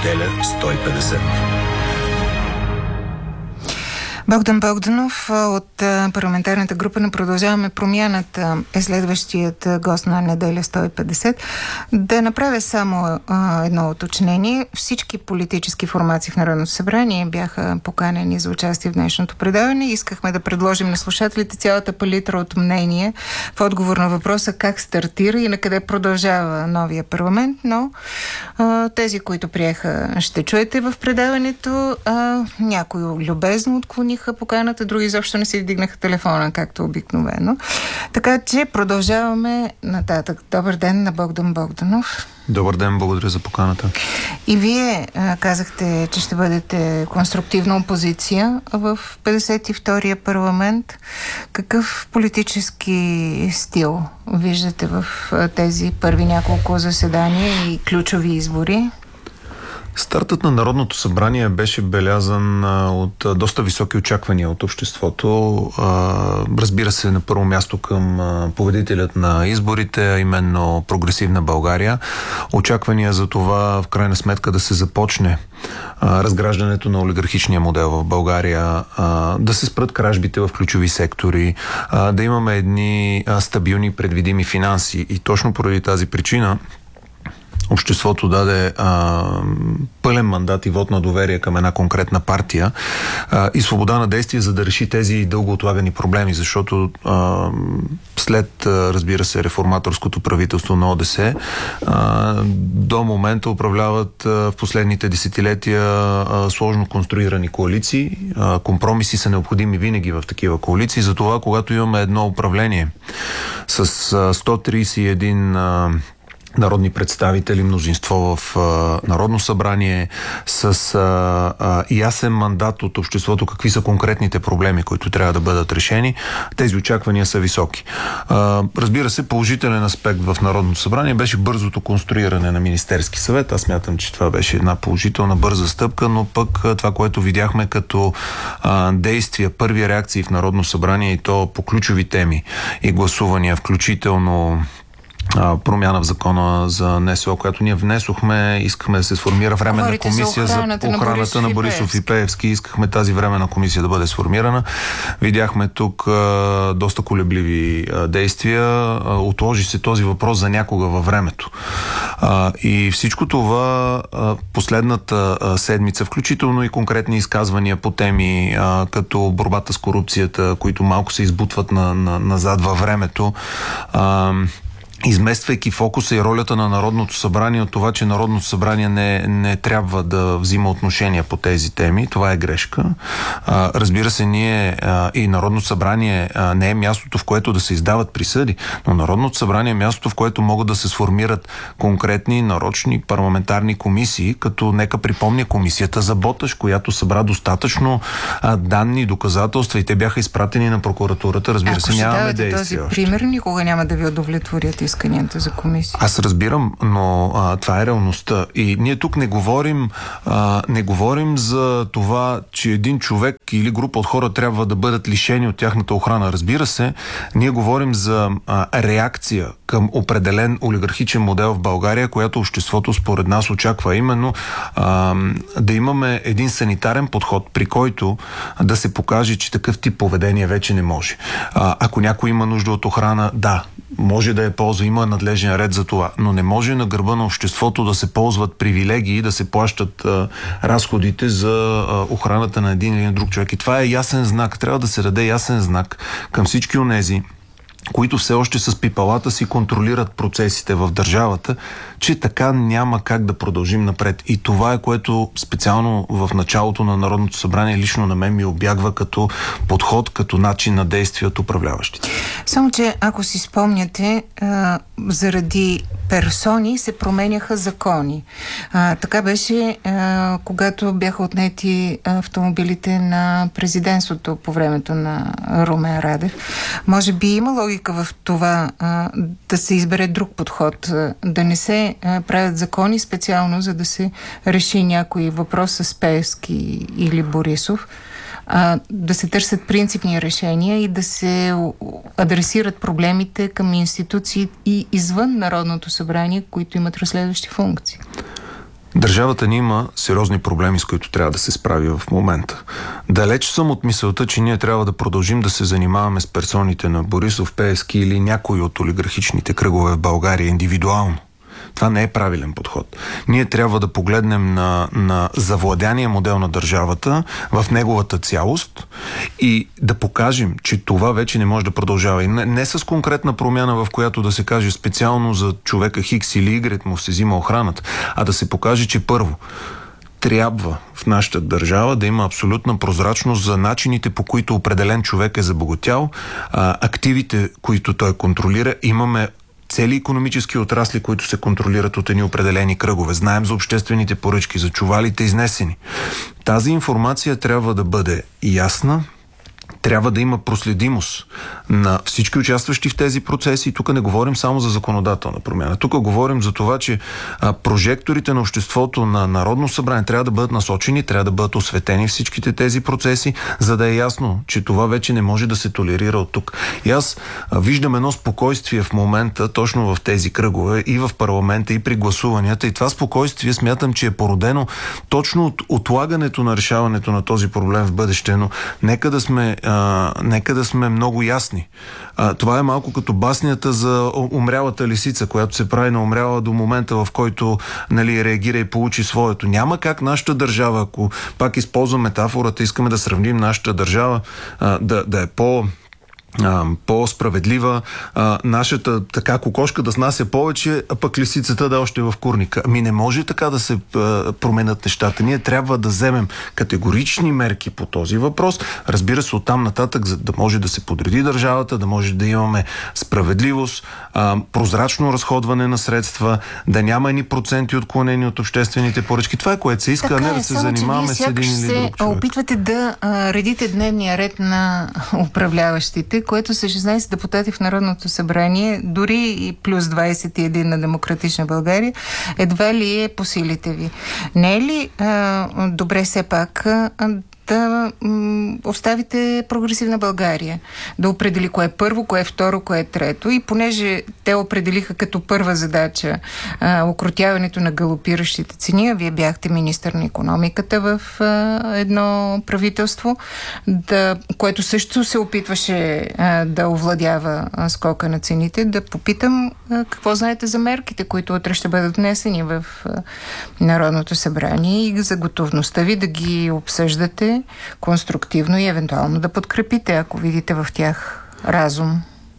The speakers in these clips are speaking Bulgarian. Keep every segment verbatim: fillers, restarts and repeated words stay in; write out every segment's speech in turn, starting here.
неделя сто и петдесет. Богдан Богданов от парламентарната група на Продължаваме промяната е следващият гост на неделя сто и петдесет. Да направя само а, едно уточнение. Всички политически формации в Народното събрание бяха поканени за участие в днешното предаване. Искахме да предложим на слушателите цялата палитра от мнение в отговор на въпроса как стартира и на къде продължава новия парламент, но а, тези, които приеха, ще чуете в предаването. А, някой любезно отклони поканата, други изобщо не си вдигнаха телефона, както обикновено. Така че продължаваме нататък. Добър ден на Богдан Богданов. Добър ден, благодаря за поканата. И вие а, казахте, че ще бъдете конструктивна опозиция в петдесет и втория парламент. Какъв политически стил виждате в а, тези първи няколко заседания и ключови избори? Стартът на Народното събрание беше белязан а, от а, доста високи очаквания от обществото. А, разбира се, на първо място към а, победителят на изборите, а именно Прогресивна България. Очаквания за това, в крайна сметка, да се започне а, разграждането на олигархичния модел в България, а, да се спрат кражбите в ключови сектори, а, да имаме едни а, стабилни, предвидими финанси. И точно поради тази причина обществото даде а, пълен мандат и вод на доверие към една конкретна партия а, и свобода на действие, за да реши тези дълго отлагани проблеми, защото а, след, а, разбира се, реформаторското правителство на ОДС а, до момента управляват а, в последните десетилетия а, сложно конструирани коалиции. А, компромиси са необходими винаги в такива коалиции. Затова, когато имаме едно управление с а, сто тридесет и един а, народни представители, мнозинство в а, Народно събрание, с а, а, ясен мандат от обществото, какви са конкретните проблеми, които трябва да бъдат решени, тези очаквания са високи. А, разбира се, положителен аспект в Народното събрание беше бързото конструиране на Министерски съвет. Аз смятам, че това беше една положителна бърза стъпка, но пък това, което видяхме като а, действия, първи реакции в Народно събрание и то по ключови теми и гласувания, включително промяна в закона за НСО, която ние внесохме. Искахме да се сформира временна Говорите комисия за охраната, за охраната на, на Борисов и Пеевски. Искахме тази временна комисия да бъде сформирана. Видяхме тук а, доста колебливи а, действия. А, отложи се този въпрос за някога във времето. А, и всичко това а, последната а, седмица, включително и конкретни изказвания по теми, а, като борбата с корупцията, които малко се избутват на, на, назад във времето, а, измествайки фокуса и ролята на Народното събрание от това, че Народното събрание не, не трябва да взима отношения по тези теми. Това е грешка. А, разбира се, ние а, и Народното събрание а, не е мястото, в което да се издават присъди, но Народното събрание е мястото, в което могат да се сформират конкретни нарочни парламентарни комисии, като нека припомня комисията за Боташ, която събра достатъчно а, данни и доказателства и те бяха изпратени на прокуратурата. Разбира се, нямаме действия. Този пример никога няма да ви удовлетворят исканията за комисия. Аз разбирам, но а, това е реалността. И ние тук не говорим, а, не говорим за това, че един човек или група от хора трябва да бъдат лишени от тяхната охрана. Разбира се, ние говорим за а, реакция към определен олигархичен модел в България, която обществото според нас очаква. Именно а, да имаме един санитарен подход, при който да се покаже, че такъв тип поведение вече не може. А, ако някой има нужда от охрана, да, може да е полза, има надлежен ред за това, но не може на гърба на обществото да се ползват привилегии, да се плащат а, разходите за а, охраната на един или друг човек. И това е ясен знак. Трябва да се даде ясен знак към всички онези, които все още с пипалата си контролират процесите в държавата, че така няма как да продължим напред. И това е, което специално в началото на Народното събрание лично на мен ми обягва като подход, като начин на действие от управляващите. Само, че ако си спомняте, а, заради персони се променяха закони. А, така беше, а, когато бяха отнети автомобилите на президентството по времето на Румен Радев. Може би има логика в това а, да се избере друг подход, а, да не се а, правят закони специално, за да се реши някой въпрос с Пеевски или Борисов, а, да се търсят принципни решения и да се адресират проблемите към институции и извън Народното събрание, които имат разследващи функции. Държавата ни има сериозни проблеми, с които трябва да се справи в момента. Далеч съм от мисълта, че ние трябва да продължим да се занимаваме с персоните на Борисов, Пеевски или някои от олигархичните кръгове в България индивидуално. Това не е правилен подход. Ние трябва да погледнем на, на завладяния модел на държавата в неговата цялост и да покажем, че това вече не може да продължава. И не, не с конкретна промяна, в която да се каже специално за човека Хикс или Y му се взима охраната, а да се покаже, че първо трябва в нашата държава да има абсолютна прозрачност за начините, по които определен човек е забогатял, а, активите, които той контролира. Имаме цели икономически отрасли, които се контролират от едни определени кръгове. Знаем за обществените поръчки, за чувалите изнесени. Тази информация трябва да бъде ясна, трябва да има проследимост на всички участващи в тези процеси. И тук не говорим само за законодателна промяна. Тук говорим за това, че а, прожекторите на обществото на Народно събрание трябва да бъдат насочени, трябва да бъдат осветени всичките тези процеси, за да е ясно, че това вече не може да се толерира от тук. И аз а, виждам едно спокойствие в момента, точно в тези кръгове, и в парламента, и при гласуванията. И това спокойствие смятам, че е породено точно от отлагането на решаването на този проблем в бъдеще. Но нека да сме А, нека да сме много ясни. А, това е малко като баснята за умрялата лисица, която се прави на умряла до момента, в който, нали, реагира и получи своето. Няма как нашата държава, ако пак използвам метафората, искаме да сравним нашата държава, а, да, да е по... Uh, по-справедлива, uh, нашата така кокошка да снася повече, а пък лисицата да още в курника. Ами не може така да се uh, променят нещата. Ние трябва да вземем категорични мерки по този въпрос. Разбира се, оттам нататък, за да може да се подреди държавата, да може да имаме справедливост, uh, прозрачно разходване на средства, да няма ни проценти отклонени от обществените поръчки. Това е, което се иска, така, а не да се занимаваме с един или друг човек. Опитвате да uh, редите дневния ред на управляващите, което са шестнайсет депутати в Народното събрание, дори и плюс двайсет и един на Демократична България, едва ли е по силите ви. Не е ли а, добре все пак а, да м, оставите Прогресивна България да определи кое е първо, кое е второ, кое е трето, и понеже те определиха като първа задача а, укротяването на галопиращите цени, а вие бяхте министър на икономиката в а, едно правителство, да, което също се опитваше а, да овладява а, скока на цените, да попитам а, какво знаете за мерките, които утре ще бъдат внесени в а, Народното събрание, и за готовността ви да ги обсъждате конструктивно и евентуално да подкрепите, ако видите в тях разум.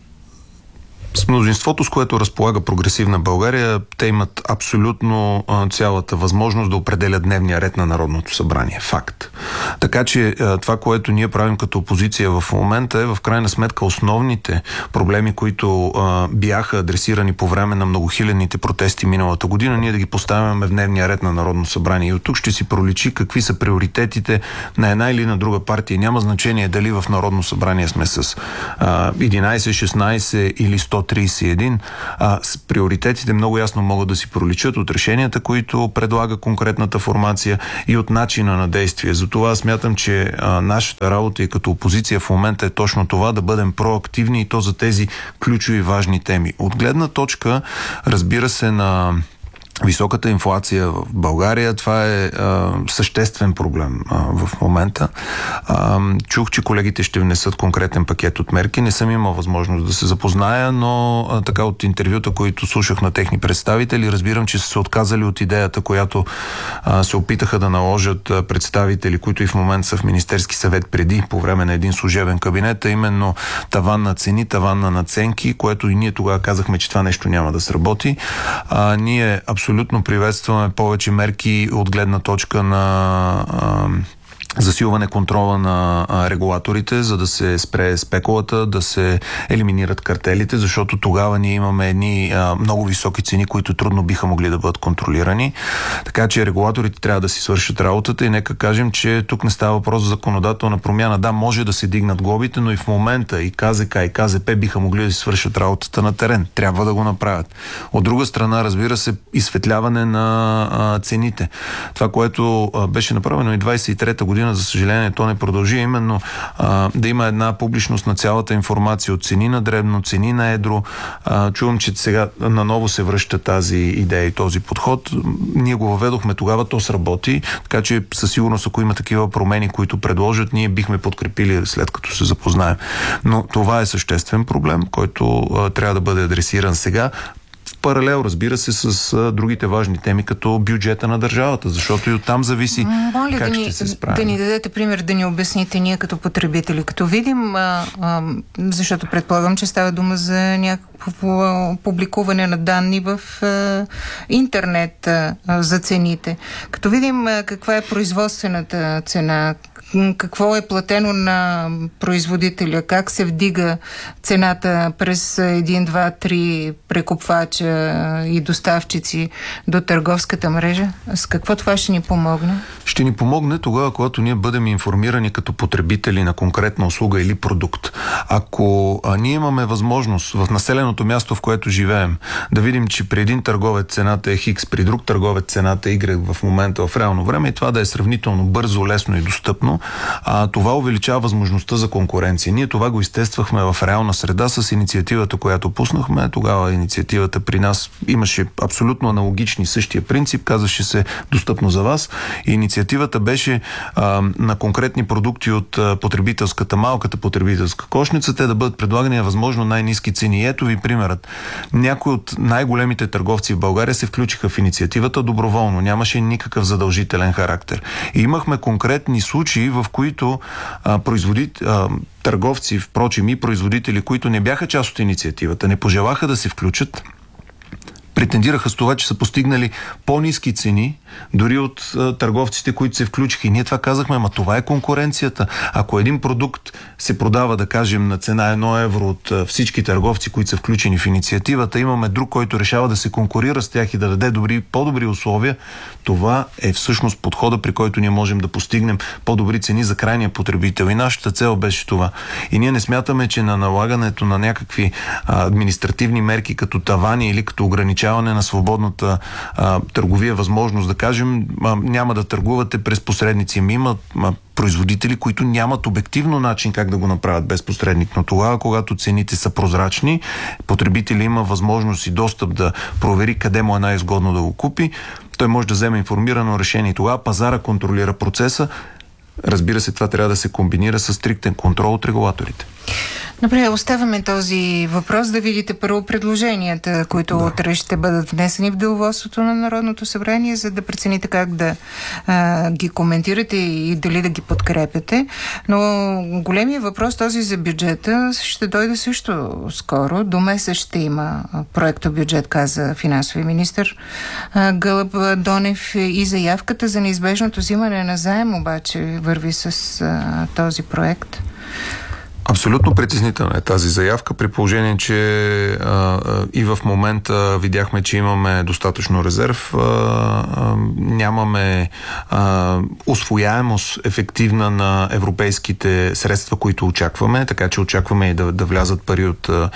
С мнозинството, с което разполага Прогресивна България, те имат абсолютно а, цялата възможност да определят дневния ред на Народното събрание. Факт. Така че а, това, което ние правим като опозиция в момента, е в крайна сметка основните проблеми, които а, бяха адресирани по време на многохилядните протести миналата година, ние да ги поставяме в дневния ред на Народното събрание. И от тук ще си проличи какви са приоритетите на една или на друга партия. Няма значение дали в Народно събрание сме с а, единайсет, шестнайсет или сто трийсет и един, а, с приоритетите много ясно могат да си проличат от решенията, които предлага конкретната формация, и от начина на действие. Затова смятам, че а, нашата работа и като опозиция в момента е точно това, да бъдем проактивни, и то за тези ключови важни теми. От гледна точка, разбира се, на високата инфлация в България, това е а, съществен проблем а, в момента. А, чух, че колегите ще внесат конкретен пакет от мерки. Не съм имал възможност да се запозная, но а, така от интервюта, които слушах на техни представители, разбирам, че са се отказали от идеята, която а, се опитаха да наложат а, представители, които и в момента са в Министерски съвет преди, по време на един служебен кабинет, а именно таван на цени, таван на наценки, което и ние тогава казахме, че това нещо няма да сработи. А, ние абсолютно приветстваме повече мерки от гледна точка на а, засилване контрола на а, регулаторите, за да се спре спекулата, да се елиминират картелите, защото тогава ние имаме едни а, много високи цени, които трудно биха могли да бъдат контролирани. Така че регулаторите трябва да си свършат работата, и нека кажем, че тук не става въпрос за законодателна промяна. Да, може да се дигнат глобите, но и в момента и КЗК, и КЗП биха могли да си свършат работата на терен. Трябва да го направят. От друга страна, разбира се, изсветляване на а, цените. Това, което а, беше направено и двайсет и трета година година, за съжаление, то не продължи, именно а, да има една публичност на цялата информация от цени на дребно, цени на едро. А, чувам, че сега наново се връща тази идея и този подход. Ние го въведохме тогава, то сработи, така че със сигурност, ако има такива промени, които предложат, ние бихме подкрепили след като се запознаем. Но това е съществен проблем, който а, трябва да бъде адресиран сега. В паралел, разбира се, с а, другите важни теми, като бюджета на държавата, защото и оттам зависи Моля как да ще ни, се справим. Да ни дадете пример, да ни обясните ние като потребители. Като видим, а, а, защото предполагам, че става дума за някакво публикуване на данни в а, интернет а, за цените. Като видим а, каква е производствената цена, какво е платено на производителя, как се вдига цената през един, два, три прекупвача и доставчици до търговската мрежа? С какво това ще ни помогне? Ще ни помогне тогава, когато ние бъдем информирани като потребители на конкретна услуга или продукт. Ако а, ние имаме възможност в населеното място, в което живеем, да видим, че при един търговец цената е Хикс, при друг търговец цената е Y в момента в реално време и това да е сравнително бързо, лесно и достъпно, а, това увеличава възможността за конкуренция. Ние това го изтествахме в реална среда с инициативата, която пуснахме. Тогава инициативата при нас имаше абсолютно аналогични, същия принцип, казваше се достъпно за вас. И инициативата беше а, на конкретни продукти от а, потребителската, малката потребителска кошница, те да бъдат предлагани на възможно най-ниски цени. И ето ви примерът. Някои от най-големите търговци в България се включиха в инициативата доброволно. Нямаше никакъв задължителен характер. И имахме конкретни случаи, в които а, производит, а, търговци, впрочем и производители, които не бяха част от инициативата, не пожелаха да се включат, претендираха с това, че са постигнали по-ниски цени, дори от а, търговците, които се включиха. И ние това казахме, ама това е конкуренцията. Ако един продукт се продава, да кажем, на цена едно евро от а, всички търговци, които са включени в инициативата, имаме друг, който решава да се конкурира с тях и да даде добри, по-добри условия, това е всъщност подхода, при който ние можем да постигнем по-добри цени за крайния потребител. И нашата цел беше това. И ние не смятаме, че на налагането на някакви а, административни мерки, като тавани или като ограничаване на свободната а, търговия, възможност да кажем, а, няма да търгувате през посредници. Ми има а, производители, които нямат обективно начин как да го направят без посредник. Но тогава, когато цените са прозрачни, потребители има възможност и достъп да провери къде му е най-изгодно да го купи, той може да вземе информирано решение. И тогава пазара контролира процеса. Разбира се, това трябва да се комбинира с стриктен контрол от регулаторите. Добре, оставаме този въпрос да видите първо предложенията, които да. утре ще бъдат внесени в деловодството на Народното събрание, за да прецените как да а, ги коментирате и дали да ги подкрепяте. Но големият въпрос, този за бюджета, ще дойде също скоро. До месец ще има проекто бюджет, каза финансови министър Гълъб Донев, и заявката за неизбежното взимане на заем обаче върви с а, този проект. Абсолютно притеснителна е тази заявка, при положение, че а, а, и в момента видяхме, че имаме достатъчно резерв, а, а, нямаме а, усвояемост ефективна на европейските средства, които очакваме, така че очакваме и да, да влязат пари от а,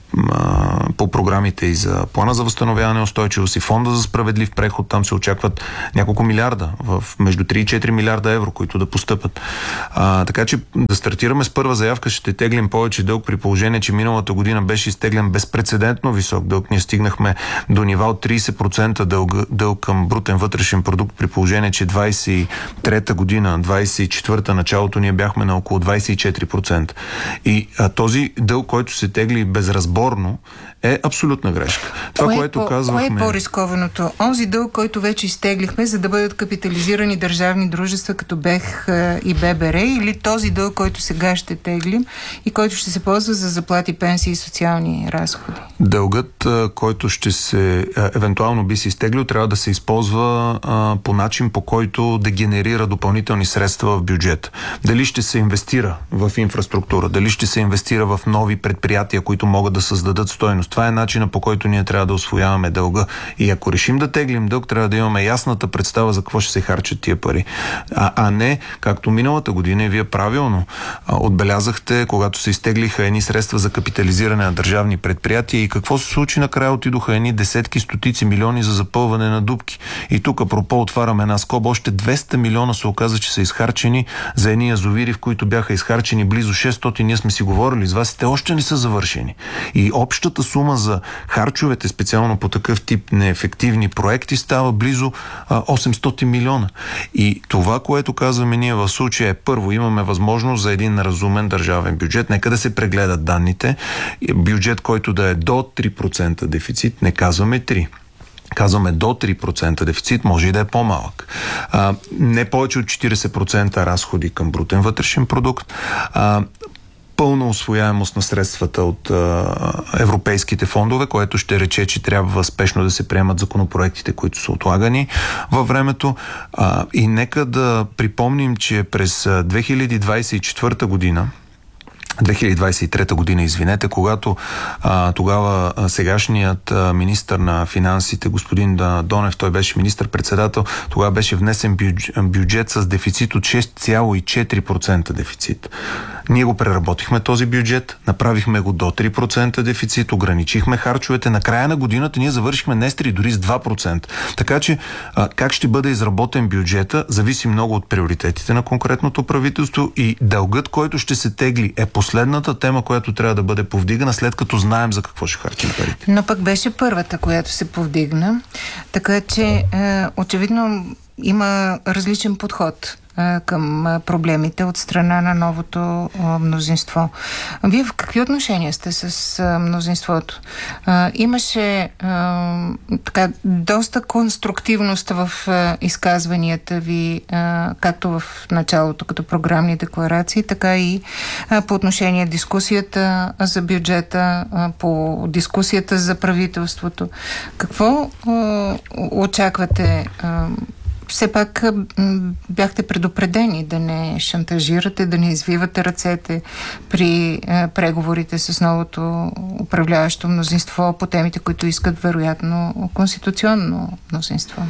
по програмите и за плана за възстановяване и устойчивост и фонда за справедлив преход. Там се очакват няколко милиарда, в между три и четири милиарда евро, които да постъпат. А, така че да стартираме с първа заявка, ще теглим повече дълг, при положение, че миналата година беше изтеглен безпрецедентно висок дълг. Ние стигнахме до нива от трийсет процента дълг, дълг към брутен вътрешен продукт, при положение, че двайсет и трета година, двайсет и четвърта началото ние бяхме на около двайсет и четири процента. И а, този дълг, който се тегли безразборно, е абсолютна грешка. Това, кое което по, казвахме... Кое е по-рискованото? Онзи дълг, който вече изтеглихме, за да бъдат капитализирани държавни дружества като БЕХ и ББР, или този дълг, който сега ще теглим и който ще се ползва за заплати, пенсии и социални разходи? Дългът, който ще се евентуално би се изтеглил, трябва да се използва а, по начин, по който да генерира допълнителни средства в бюджет. Дали ще се инвестира в инфраструктура, дали ще се инвестира в нови предприятия, които могат да създадат стойност. Това е начина, по който ние трябва да усвояваме дълга. И ако решим да теглим дълг, трябва да имаме ясната представа за какво ще се харчат тия пари. А, а не, както миналата година, и вие правилно а, отбелязахте, когато се изтеглиха едни средства за капитализиране на държавни предприятия и какво се случи накрая, отидоха едни десетки, стотици милиони за запълване на дупки. И тук, апропо, отваряме една скоба, още двеста милиона се оказа, че са изхарчени за едни язовири, в които бяха изхарчени близо шестстотин. Ние сме си говорили с вас, те още не са завършени. И общата сума за харчовете, специално по такъв тип неефективни проекти, става близо а, осемстотин милиона. И това, което казваме ние в случая е, първо, имаме възможност за един разумен държавен бюджет. Нека да се прегледат данните. Бюджет, който да е до три процента дефицит, не казваме три. Казваме до три процента дефицит, може и да е по-малък. А, не повече от четирийсет процента разходи към брутен вътрешен продукт. А, пълна усвояемост на средствата от а, европейските фондове, което ще рече, че трябва спешно да се приемат законопроектите, които са отлагани във времето. А, и нека да припомним, че през две хиляди двадесет и четвърта година две хиляди двадесет и трета година, извинете, когато а, тогава а, сегашният а, министър на финансите, господин Донев, той беше министър-председател, тогава беше внесен бюджет, бюджет с дефицит от шест цяло и четири процента дефицит. Ние го преработихме този бюджет, направихме го до три процента дефицит, ограничихме харчовете. На края на годината ние завършихме не с три, дори с два процента. Така че а, как ще бъде изработен бюджета, зависи много от приоритетите на конкретното правителство и дългът, който ще се тегли, е последната тема, която трябва да бъде повдигана, след като знаем за какво ще харчим парите. Но пък беше първата, която се повдигна, така че е, очевидно има различен подход към проблемите от страна на новото мнозинство. Вие в какви отношения сте с мнозинството? Имаше така доста конструктивност в изказванията ви, както в началото като програмни декларации, така и по отношение дискусията за бюджета, по дискусията за правителството. Какво очаквате? Все пак бяхте предупредени да не шантажирате, да не извивате ръцете при е, преговорите с новото управляващо мнозинство по темите, които искат вероятно конституционно мнозинство.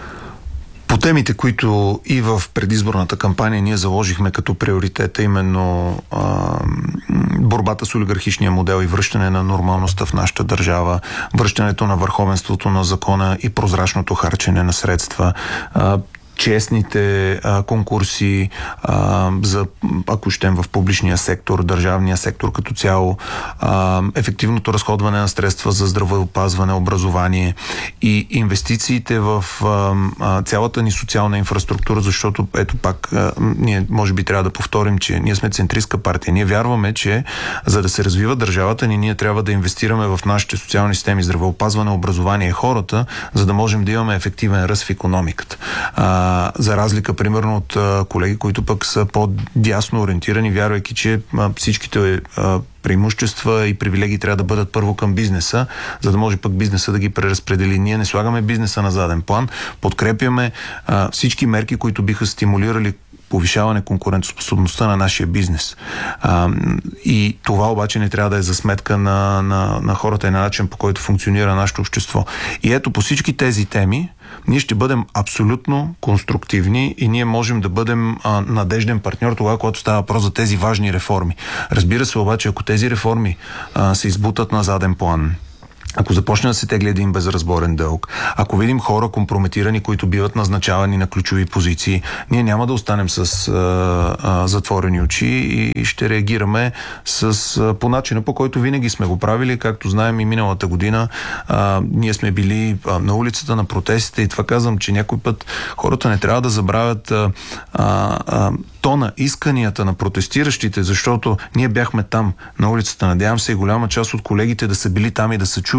По темите, които и в предизборната кампания ние заложихме като приоритета, именно а, борбата с олигархичния модел и връщане на нормалността в нашата държава, връщането на върховенството на закона и прозрачното харчене на средства, а, честните а, конкурси а, за, ако щем, в публичния сектор, държавния сектор като цяло, а, ефективното разходване на средства за здравеопазване, образование и инвестициите в а, а, цялата ни социална инфраструктура, защото ето пак а, ние може би трябва да повторим, че ние сме центристка партия. Ние вярваме, че за да се развива държавата ни, ние трябва да инвестираме в нашите социални системи, здравеопазване, образование, хората, за да можем да имаме ефективен ръст в икономиката. А, за разлика, примерно, от а, колеги, които пък са по-дясно ориентирани, вярвайки, че а, всичките а, преимущества и привилегии трябва да бъдат първо към бизнеса, за да може пък бизнеса да ги преразпредели. Ние не слагаме бизнеса на заден план, подкрепяме а, всички мерки, които биха стимулирали повишаване конкурентоспособността на нашия бизнес. А, и това обаче не трябва да е за сметка на, на, на хората и на начин, по който функционира нашето общество. И ето по всички тези теми ние ще бъдем абсолютно конструктивни и ние можем да бъдем а, надежден партньор тогава, когато става въпрос за тези важни реформи. Разбира се обаче, ако тези реформи а, се избутат на заден план, ако започне да се тегли един безразборен дълг, ако видим хора компрометирани, които биват назначавани на ключови позиции, ние няма да останем с а, а, затворени очи и ще реагираме с, а, по начина, по който винаги сме го правили. Както знаем и миналата година, а, ние сме били а, на улицата на протестите и това казвам, че някой път хората не трябва да забравят а, а, а, тона, исканията на протестиращите, защото ние бяхме там на улицата. Надявам се и голяма част от колегите да са били там и да са чули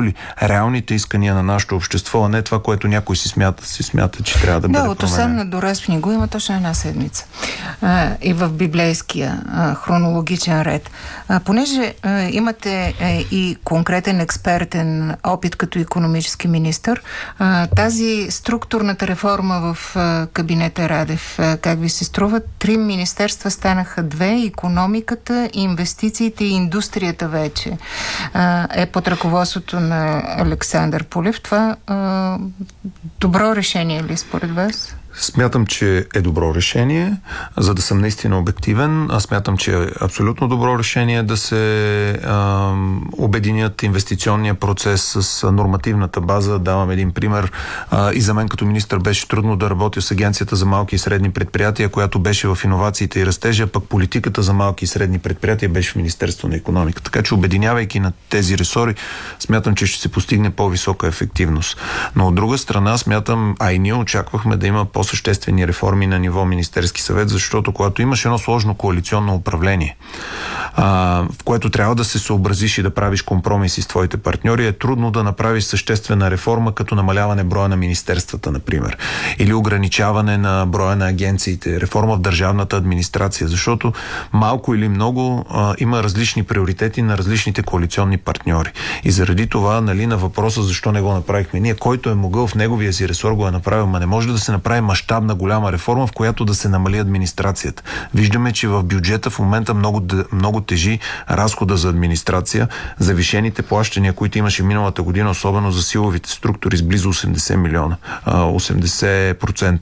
чули реалните искания на нашето общество, а не това, което някой си смята, си смята, че трябва да, да бъде променено. Да, от Осенна до Разпни го има точно една седмица. А, и в библейския а, хронологичен ред. А, понеже а, имате а, и конкретен експертен опит като икономически министър, а, тази структурната реформа в а, кабинета Радев, а, как ви се струва? Три министерства станаха две, икономиката, инвестициите и индустрията вече а, е под ръководството на Александър Пулев. Това а, добро решение ли според вас? Смятам, че е добро решение, за да съм наистина обективен. Аз смятам, че е абсолютно добро решение да се а, обединят инвестиционния процес с нормативната база. Давам един пример. А, и за мен като министър беше трудно да работя с Агенцията за малки и средни предприятия, която беше в иновациите и растежа, пък политиката за малки и средни предприятия беше в Министерство на икономика. Така че обединявайки на тези ресори, смятам, че ще се постигне по-висока ефективност. Но от друга страна смятам, а и ние очаквахме да има по-съществени реформи на ниво Министерски съвет, защото когато имаш едно сложно коалиционно управление, а, в което трябва да се съобразиш и да правиш компромиси с твоите партньори, е трудно да направиш съществена реформа, като намаляване броя на министерствата, например, или ограничаване на броя на агенциите, реформа в държавната администрация, защото малко или много а, има различни приоритети на различните коалиционни партньори. И заради това, нали, на въпроса защо не го направихме ние, който е могъл в неговия си ресор го е направил, ма не може да се направи мащабна голяма реформа, в която да се намали администрацията. Виждаме, че в бюджета в момента много, много тежи разхода за администрация, завишените плащания, които имаше миналата година, особено за силовите структури с близо осемдесет милиона, осемдесет процента.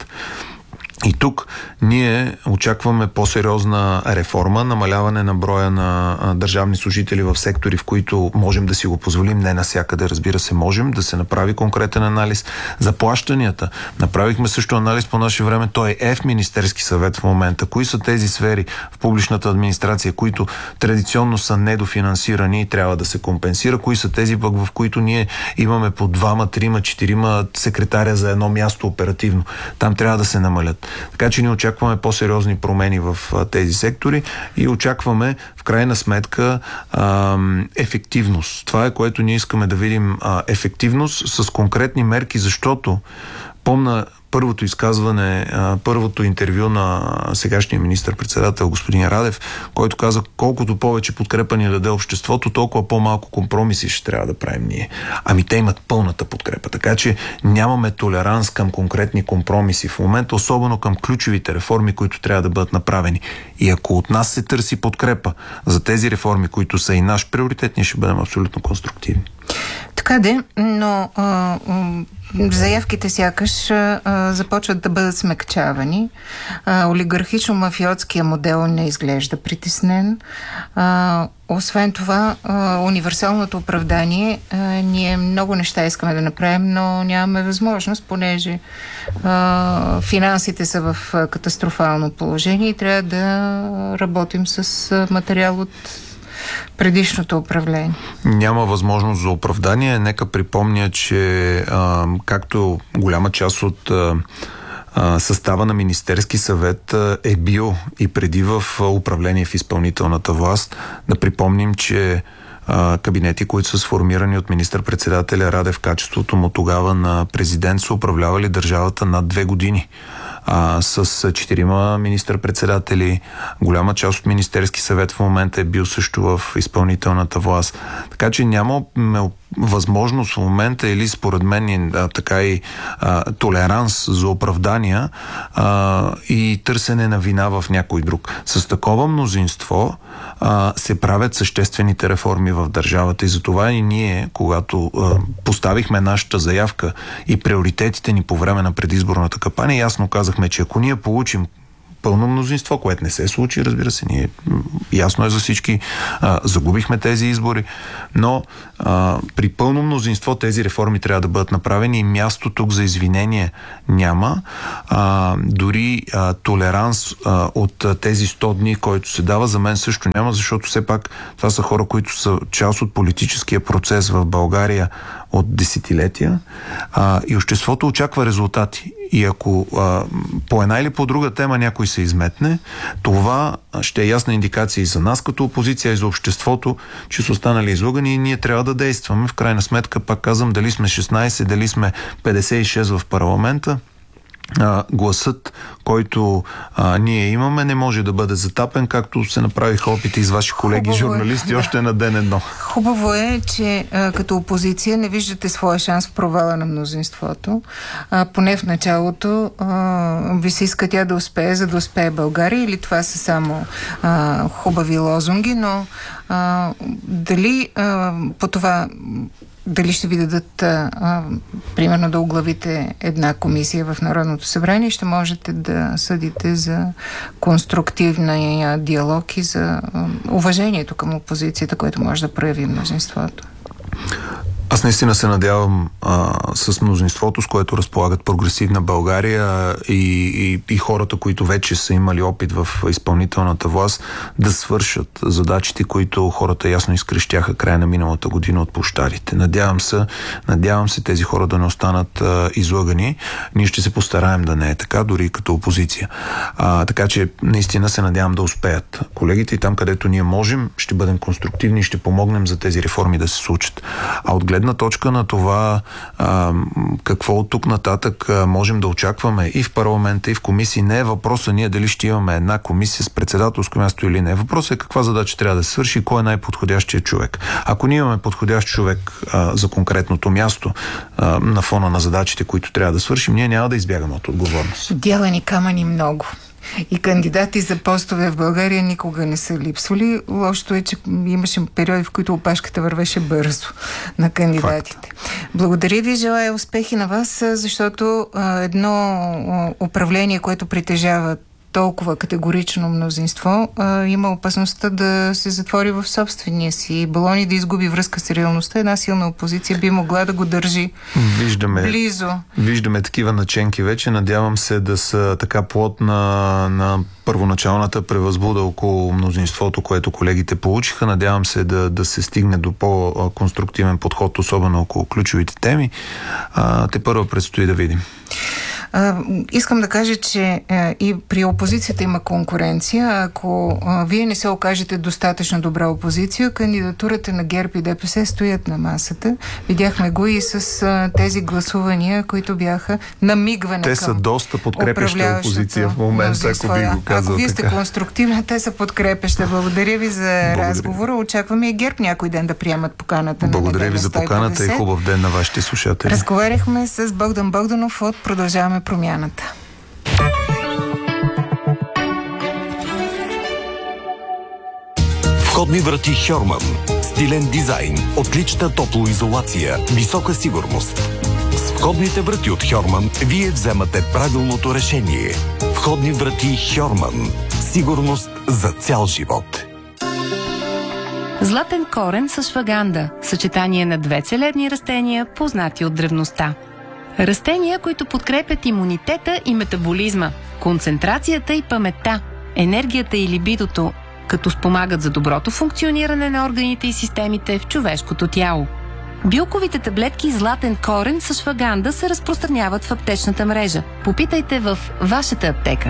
И тук ние очакваме по-сериозна реформа, намаляване на броя на а, държавни служители в сектори, в които можем да си го позволим, не навсякъде, разбира се, можем да се направи конкретен анализ. За плащанията направихме също анализ по наше време, той е в Министерски съвет в момента. Кои са тези сфери в публичната администрация, които традиционно са недофинансирани и трябва да се компенсира? Кои са тези пък, в които ние имаме по двама, трима, четирима секретаря за едно място оперативно? Там трябва да се намалят. Така че ние очакваме по-сериозни промени в а, тези сектори и очакваме в крайна сметка а, ефективност. Това е, което ние искаме да видим, а, ефективност с конкретни мерки, защото помна първото изказване, първото интервю на сегашния министър-председател господин Радев, който каза, колкото повече подкрепа ни даде обществото, толкова по-малко компромиси ще трябва да правим ние. Ами те имат пълната подкрепа, така че нямаме толеранс към конкретни компромиси в момента, особено към ключовите реформи, които трябва да бъдат направени. И ако от нас се търси подкрепа за тези реформи, които са и наш приоритет, ние ще бъдем абсолютно конструктивни. Така де, но а, заявките сякаш а, започват да бъдат смекчавани. А, олигархично-мафиотския модел не изглежда притеснен. А, освен това, а, универсалното оправдание, а, ние много неща искаме да направим, но нямаме възможност, понеже а, финансите са в катастрофално положение и трябва да работим с материал от предишното управление. Няма възможност за оправдание. Нека припомня, че а, както голяма част от а, а, състава на Министерски съвет а, е бил и преди в управление в изпълнителната власт, да припомним, че а, кабинети, които са сформирани от министър-председателя Радев в качеството му тогава на президент, са управлявали държавата над две години. А, с четирима министър-председатели, голяма част от Министерски съвет в момента е бил също в изпълнителната власт. Така че няма възможност в момента или според мен а, така и а, толеранс за оправдания а, и търсене на вина в някой друг. С такова мнозинство а, се правят съществените реформи в държавата и затова и ние, когато а, поставихме нашата заявка и приоритетите ни по време на предизборната кампания, ясно казахме, че ако ние получим пълно мнозинство, което не се случи, разбира се, ние ясно е за всички, а, загубихме тези избори, но а, при пълно мнозинство тези реформи трябва да бъдат направени и място тук за извинение няма. А, дори а, толеранс а, от а, тези сто дни, който се дава, за мен също няма, защото все пак това са хора, които са част от политическия процес в България от десетилетия а, и обществото очаква резултати. И ако а, по една или по друга тема някой се изметне, това ще е ясна индикация и за нас като опозиция, и за обществото, че са останали излъгани и ние трябва да действаме. В крайна сметка, пак казвам, дали сме шестнайсет, дали сме петдесет и шест в парламента, А, гласът, който а, ние имаме, не може да бъде затапен, както се направиха опити с ваши колеги Хубаво журналисти е, още на ден едно. Хубаво е, че а, като опозиция не виждате своя шанс в провала на мнозинството. А, поне в началото а, ви се иска тя да успее, за да успее България, или това са само а, хубави лозунги, но а, дали а, по това дали ще ви дадат а, а, примерно да оглавите една комисия в Народното събрание, ще можете да съдите за конструктивния диалог и за а, уважението към опозицията, което може да прояви мнозинството. Аз наистина се надявам а, с мнозинството, с което разполагат Прогресивна България и, и, и хората, които вече са имали опит в изпълнителната власт, да свършат задачите, които хората ясно изкрещяха края на миналата година от площадите. Надявам се, надявам се тези хора да не останат а, излъгани. Ние ще се постараем да не е така, дори като опозиция. А, така че наистина се надявам да успеят колегите и там, където ние можем, ще бъдем конструктивни и ще помогнем за тези реформи да се случат. А от гледна точка на това а, какво от тук нататък а, можем да очакваме и в парламента, и в комисии, не е въпроса ние дали ще имаме една комисия с председателско място или не. Въпросът е каква задача трябва да се свърши и кой е най-подходящия човек. Ако ние имаме подходящ човек а, за конкретното място а, на фона на задачите, които трябва да свършим, ние няма да избягаме от отговорност. Дялани камъни много. И кандидати за постове в България никога не са липсвали. Лошото е, че имаше периоди, в които опашката вървеше бързо на кандидатите. Факт. Благодаря ви, желая успехи на вас, защото а, едно управление, което притежава толкова категорично мнозинство, а, има опасността да се затвори в собствения си балон и да изгуби връзка с реалността. Една силна опозиция би могла да го държи виждаме, близо. Виждаме такива наченки вече. Надявам се да са така плод на, на първоначалната превъзбуда около мнозинството, което колегите получиха. Надявам се да, да се стигне до по-конструктивен подход, особено около ключовите теми. А, те първо предстои да видим. А, искам да кажа, че а, и при опозицията има конкуренция. Ако а, вие не се окажете достатъчно добра опозиция, кандидатурата на ГЕРБ и ДПС стоят на масата. Видяхме го и с а, тези гласувания, които бяха намигване те към са доста подкрепяща опозиция в момента, ако би го казал. Ако вие така. сте конструктивна, те са подкрепяща. Благодаря ви за Благодаря. разговора. Очакваме и ГЕРБ някой ден да приемат поканата. Благодаря на ви за поканата и хубав ден на вашите слушатели. Разговаряхме с Богдан Богданов от Продължаваме промяната. Входни врати Хьорман. Стилен дизайн, отлична топлоизолация, висока сигурност. С входните врати от Хьорман вие вземате правилното решение. Входни врати Хьорман. Сигурност за цял живот. Златен корен с шваганда. Съчетание на две целебни растения, познати от древността. Растения, които подкрепят имунитета и метаболизма, концентрацията и паметта, енергията и либидото, като спомагат за доброто функциониране на органите и системите в човешкото тяло. Билковите таблетки Златен корен с шваганда се разпространяват в аптечната мрежа. Попитайте в вашата аптека.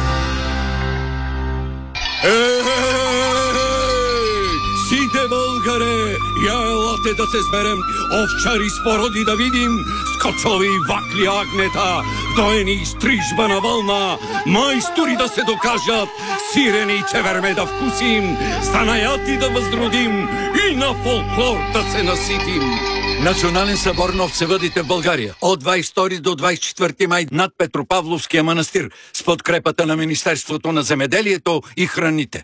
Сите българе, я елате да се сберем, овчари с породи да видим, скочови вакли агнета, доени и стрижба на вълна, майстори да се докажат, сирени и чеверме да вкусим, станаяти да възродим и на фолклор да се наситим. Национален събор на овцевъдите в България от двадесет и втори до двадесет и четвърти май над Петропавловския манастир с подкрепата на Министерството на земеделието и храните.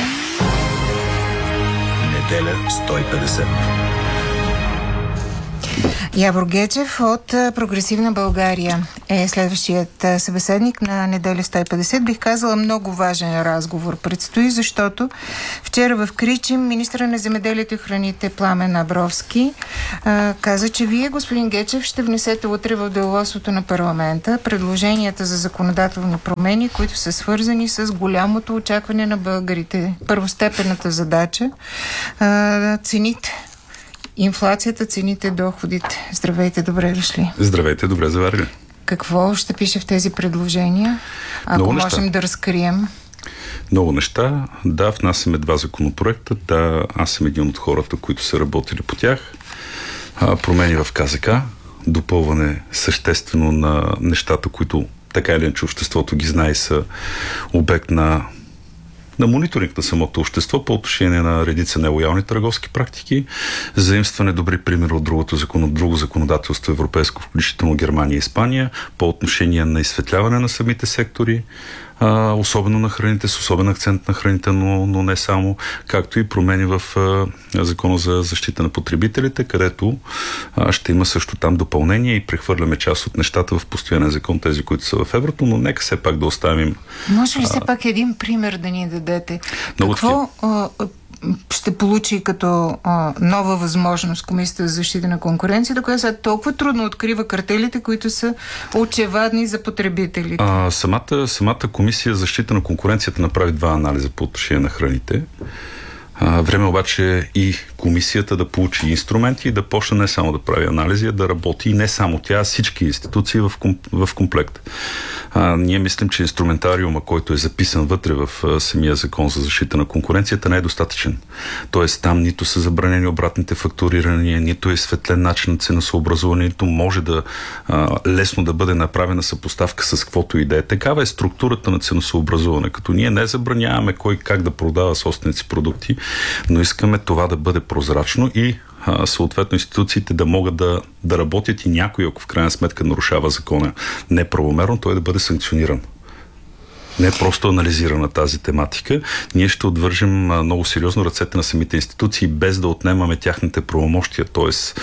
Неделя сто и петдесет. Явор Гечев от Прогресивна България е следващият събеседник на Неделя сто и петдесет. Бих казала, много важен разговор предстои, защото вчера в Кричим министъра на земеделието и храните Пламен Абровски а, каза, че вие, господин Гечев, ще внесете утре в деловодството на парламента предложенията за законодателни промени, които са свързани с голямото очакване на българите. Първостепенната задача а, цените. Инфлацията, цените, доходите. Здравейте, добре дошли. Здравейте, добре заварили. Какво ще пише в тези предложения? Ако можем да разкрием. Много неща. Да, внасяме два законопроекта. Да, аз съм един от хората, които са работили по тях. А, промени в КЗК, допълване съществено на нещата, които така или иначе обществото ги знае, са обект на на мониторинг на самото общество по отношение на редица нелоялни търговски практики, заимстване добри примери от другото закон, друго законодателство европейско, включително Германия и Испания, по отношение на изсветляване на самите сектори, а, особено на храните, с особен акцент на храните, но, но не само, както и промени в а, Закона за защита на потребителите, където а, ще има също там допълнение и прехвърляме част от нещата в постоянен закон, тези, които са в еврото, но нека все пак да оставим. Може ли все пак един пример да ни дадете? Какво а, ще получи като а, нова възможност Комисията за защита на конкуренцията, която сега толкова трудно открива картелите, които са очевадни за потребителите? А, самата, самата Комисия за защита на конкуренцията направи два анализа по отношение на храните. А, време обаче и комисията да получи инструменти и да почне не само да прави анализи, а да работи и не само тя, а всички институции в, комп, в комплект. А, ние мислим, че инструментариума, който е записан вътре в а, самия закон за защита на конкуренцията, не е достатъчен. Тоест там нито са забранени обратните фактурирания, нито е светлен начин на ценосъобразуване, нито може да а, лесно да бъде направена съпоставка с каквото и да е. Такава е структурата на ценосъобразуване, като ние не забраняваме кой как да продава собственици продукти, но искаме това да бъде прозрачно и а, съответно институциите да могат да, да работят и някой, ако в крайна сметка нарушава закона неправомерно, той да бъде санкциониран. Не просто анализирана тази тематика. Ние ще отвържем много сериозно ръцете на самите институции, без да отнемаме тяхните правомощия. Тоест,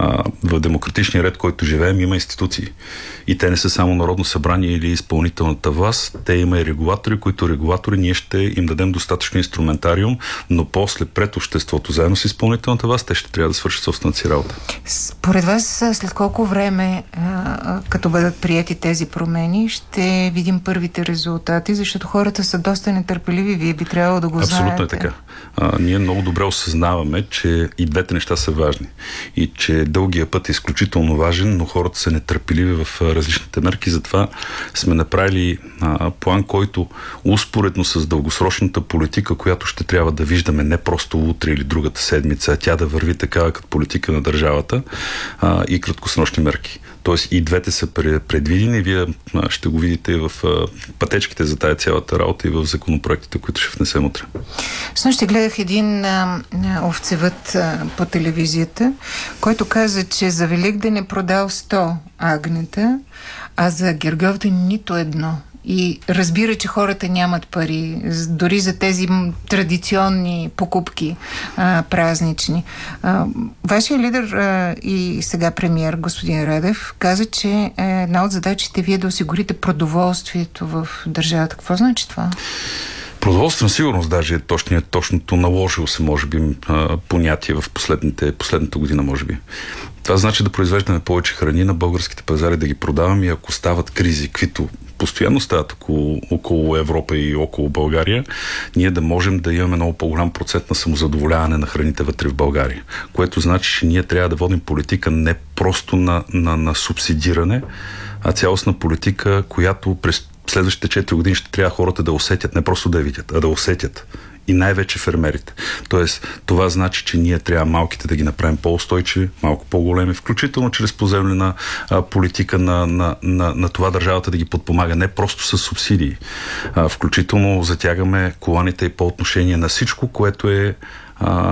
в демократичния ред, който живеем, има институции. И те не са само Народно събрание или изпълнителната власт. Те има и регулатори, които регулатори ние ще им дадем достатъчно инструментариум, но после пред обществото, заедно с изпълнителната власт, те ще трябва да свършат собствената си работа. Според вас, след колко време, като бъдат приети тези промени, ще видим първите резултати? Защото хората са доста нетърпеливи, вие би трябвало да го Абсолютно знаете. Абсолютно е така. А, ние много добре осъзнаваме, че и двете неща са важни. И че дългия път е изключително важен, но хората са нетърпеливи в различните мерки. Затова сме направили а, план, който успоредно с дългосрочната политика, която ще трябва да виждаме не просто утре или другата седмица, а тя да върви така като политика на държавата а, и краткосрочни мерки. Тоест и двете са предвидени. Вие ще го видите в пътечките за тая цялата работа и в законопроектите, които ще внесем утре. Снощи гледах един а, овцевът а, по телевизията, който каза, че за Великден е продал сто агнета, а за Гергьовден нито едно. И разбира, че хората нямат пари, дори за тези традиционни покупки а, празнични. А, вашия лидер а, и сега премиер, господин Радев, каза, че една от задачите ви е да осигурите продоволствието в държавата. Какво значи това? Продоволствена сигурност даже е точният, точното наложило се, може би, понятие в последните, последната година, може би. Това значи да произвеждаме повече храни на българските пазари, да ги продаваме, и ако стават кризи, каквито постоянно стават около, около Европа и около България, ние да можем да имаме много по-голям процент на самозадоволяване на храните вътре в България. Което значи, че ние трябва да водим политика не просто на, на, на субсидиране, а цялостна политика, която през следващите четири години ще трябва хората да усетят, не просто да я видят, а да усетят. И най-вече фермерите. Тоест, това значи, че ние трябва малките да ги направим по-устойчиви, малко по-големи, включително чрез поземлена а, политика на, на, на, на това държавата да ги подпомага, не просто с субсидии. А, включително затягаме коланите и по отношение на всичко, което е а,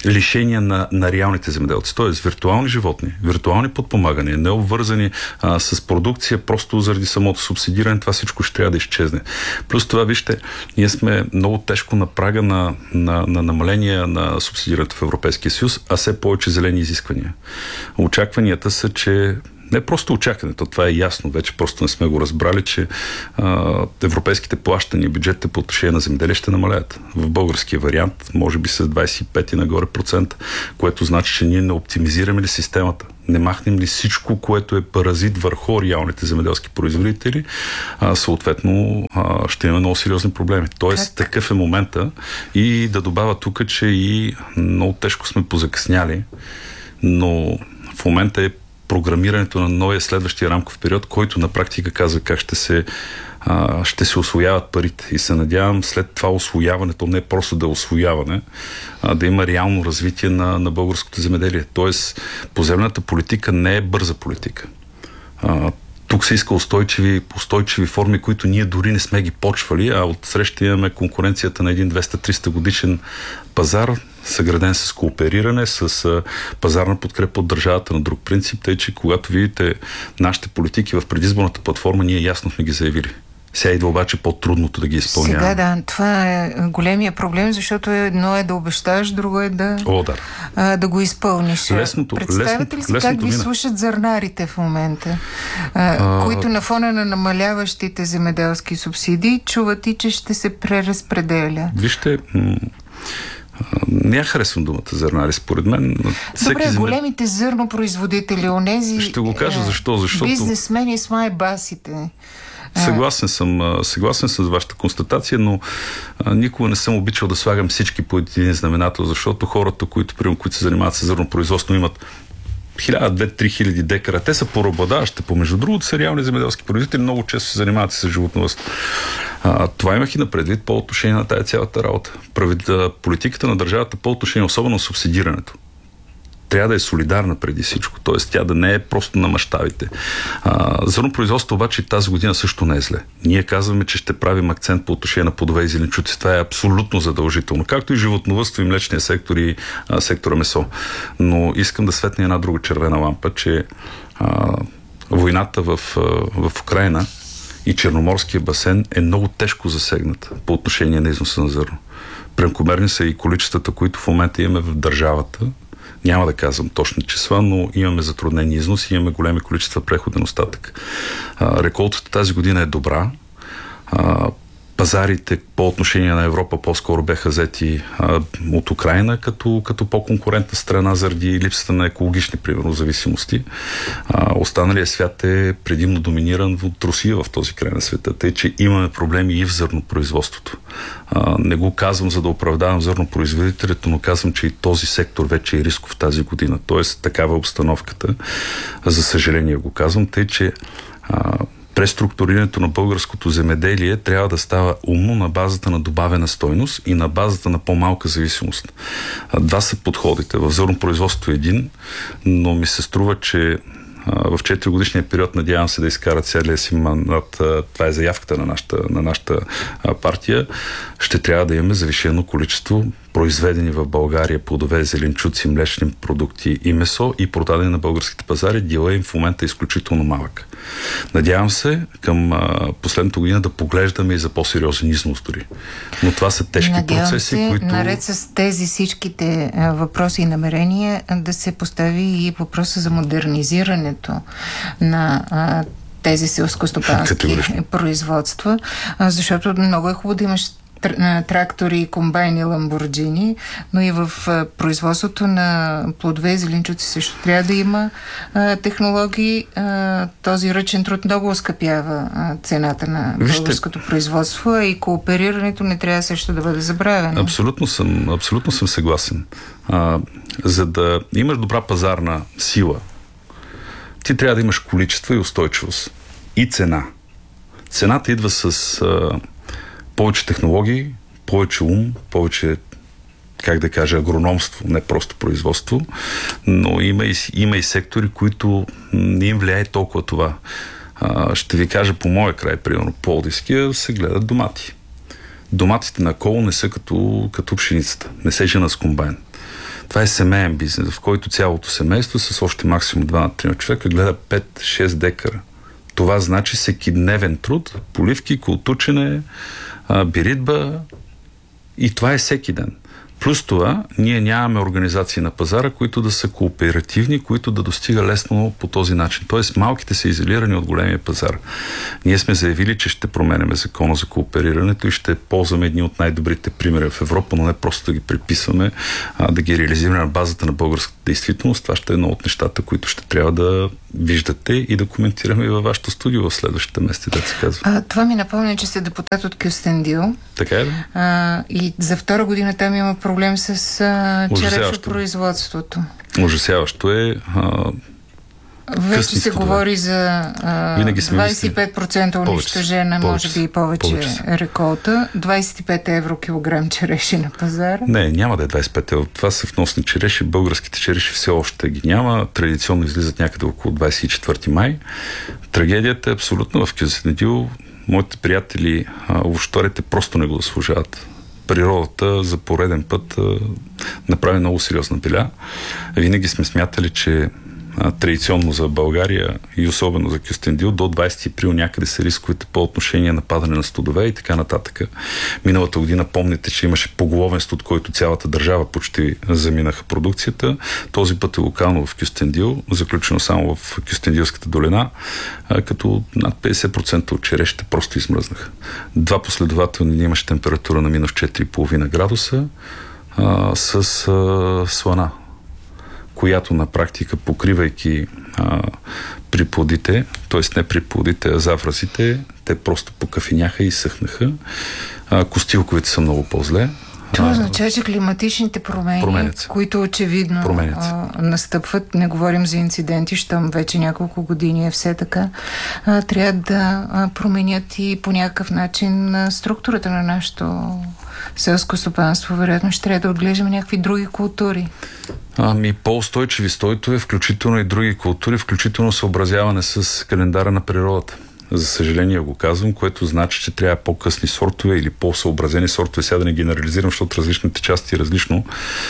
лишения на, на реалните земеделци. Тоест виртуални животни, виртуални подпомагания, не обвързани а, с продукция, просто заради самото субсидиране, това всичко ще трябва да изчезне. Плюс това, вижте, ние сме много тежко на прага на, на, на намаление на субсидирането в Европейския съюз, а все повече зелени изисквания. Очакванията са, че не просто очакването, това е ясно, вече просто не сме го разбрали, че а, европейските плащания, бюджетите по отношение на земеделие ще намалят. В българския вариант, може би с двадесет и пет и нагоре процента, което значи, че ние не оптимизираме ли системата, не махнем ли всичко, което е паразит върху реалните земеделски производители, а, съответно а, ще имаме много сериозни проблеми. Тоест, как? Такъв е момента и да добавя тук, че и много тежко сме позакъсняли, но в момента е програмирането на новия следващия рамков период, който на практика казва как ще се, а, ще се усвояват парите. И се надявам след това усвояването, не просто да е усвояване, а да има реално развитие на, на българското земеделие. Тоест, поземлената политика не е бърза политика. А, тук се иска устойчиви, устойчиви форми, които ние дори не сме ги почвали, а отсреща имаме конкуренцията на един двеста-триста годишен пазар, съграден с коопериране, с а, пазарна подкрепа от държавата на друг принцип, тъй че когато видите нашите политики в предизборната платформа, ние ясно сме ги заявили. Сега идва обаче по-трудното да ги изпълняваме. Сега да, това е големия проблем, защото едно е да обещаеш, друго е да, О, да. А, да го изпълниш. Лесното, Представете ли си как ви мина. слушат зърнарите в момента, а, а... които на фона на намаляващите земеделски субсидии чуват и, че ще се преразпределя? Вижте, м- не я харесвам думата зърнари, според мен. Добре, земе... големите зърнопроизводители, онези... Ще го кажа защо, защото... Бизнесмени с майбасите. Съгласен съм, съгласен съм с вашата констатация, но а, никога не съм обичал да слагам всички по един знаменател, защото хората, които, примерно, които се занимават с зърнопроизводство, имат хиляда, две, три хиляди декара. Те са поробладаващи, помежду другото са реални земеделски производители, много често се занимават с животновъдство. А, това имах и на предвид по отношение на тая цялата работа. Правит, политиката на държавата по отношение, особено субсидирането, трябва да е солидарна преди всичко, т.е. тя да не е просто на мащабите. Зърнопроизводство обаче тази година също не е зле. Ние казваме, че ще правим акцент по отношение на плодове и зеленчуци. Това е абсолютно задължително, както и животновъдство и млечния сектор и а, сектора месо. Но искам да светне една друга червена лампа, че а, войната в, в Украйна и Черноморския басейн е много тежко засегната по отношение на износа на зърно. Прекомерни са и количествата, които в момента имаме в държавата. Няма да казвам точни числа, но имаме затруднени износи, имаме големи количества преходен остатък. А, реколтата тази година е добра. А, пазарите по отношение на Европа по-скоро беха взети а, от Украйна като, като по-конкурентна страна заради липсата на екологични, примерно, зависимости. А, останалият свят е предимно доминиран от Русия в този край на света, тъй че имаме проблеми и в зърнопроизводството. А, не го казвам, за да оправдавам зърнопроизводителите, но казвам, че и този сектор вече е рисков тази година. Тоест, такава е обстановката. За съжаление го казвам, тъй че а, преструктурирането на българското земеделие трябва да става умно на базата на добавена стойност и на базата на по-малка зависимост. Два са подходите. В зърнопроизводството е един, но ми се струва, че в четиригодишния период надявам се да изкарат целия си мандат. Това е заявката на нашата, на нашата партия. Ще трябва да имаме завишено количество произведени в България плодове, зеленчуци, млечни продукти и месо и продадени на българските пазари. Делът им в момента е изключително малък. Надявам се към а, последната година да поглеждаме и за по-сериозен износ дори. Но това са тежки Надявам процеси, се, които... наред с тези всичките а, въпроси и намерения да се постави и въпроса за модернизирането на а, тези селскостопански производства, а, защото много е хубаво да имаш трактори, комбайни, ламборджини, но и в а, производството на плодове и зеленчуци също трябва да има а, технологии. А, този ръчен труд много оскъпява а, цената на българското Вижте... производство, а и кооперирането не трябва също да бъде забравено. Абсолютно съм, абсолютно съм съгласен. А, за да имаш добра пазарна сила, ти трябва да имаш количество и устойчивост. И цена. Цената идва с... А, повече технологии, повече ум, повече, как да кажа, агрономство, не просто производство, но има и, има и сектори, които не им влияе толкова това. А, ще ви кажа по моя край, примерно Пловдивския, се гледат домати. Доматите на коло не са като, като пшеницата, не се жена с комбайн. Това е семейен бизнес, в който цялото семейство с още максимум два на три човека гледа пет-шест декара. Това значи всекидневен труд, поливки, колтучене, биритба и това е всеки ден. Плюс това, ние нямаме организации на пазара, които да са кооперативни, които да достига лесно по този начин. Тоест, малките са изолирани от големия пазар. Ние сме заявили, че ще променяме закона за кооперирането и ще ползваме едни от най-добрите примери в Европа, но не просто да ги приписваме, а да ги реализираме на базата на българската действителност. Това ще е едно от нещата, които ще трябва да виждате и да коментираме и във вашето студио в следващите месеци, да се казва. А, това ми напомня, че сте депутат от Кюстендил. Така е, да? А, и за втора година там има проблем с а, черешопроизводството. Ужасяващо е. А, Вече се говори за а, двадесет и пет процента унищожена, може би и повече, повече реколта. двадесет и пет евро килограм череши на пазара. Не, няма да е двадесет и пет евро. Това са вносни череши. Българските череши все още ги няма. Традиционно излизат някъде около двадесет и четвърти май. Трагедията е абсолютно в Кюстендил. Моите приятели, овощарите просто не го заслужават. Природата за пореден път а, направи много сериозна беля. Винаги сме смятали, че а, традиционно за България и особено за Кюстендил до двадесети април някъде са рисковете по отношение на падане на студове и така нататък. Миналата година помните, че имаше поголовен студ, който цялата държава почти заминаха продукцията. Този път е локално в Кюстендил, заключено само в Кюстендилската долина, а, като над петдесет процента от черешите просто измръзнаха. Два последователни дни имаше температура на минус четири и половина градуса а, с а, слана, която на практика, покривайки а, при плодите, т.е. не при плодите, а завразите, те просто покафеняха и съхнаха. А, костилковите са много по-зле. Това означава, че климатичните промени, които очевидно а, настъпват, не говорим за инциденти, щом вече няколко години е все така, а, трябва да а, променят и по някакъв начин а, структурата на нашето селско стопанство. Вероятно ще трябва да отглеждаме някакви други култури. Ами по-устойчиви стойтове, включително и други култури, включително съобразяване с календара на природата. За съжаление го казвам, което значи, че трябва по-късни сортове или по-съобразени сортове. Сега да не генерализирам, защото различните части е различно.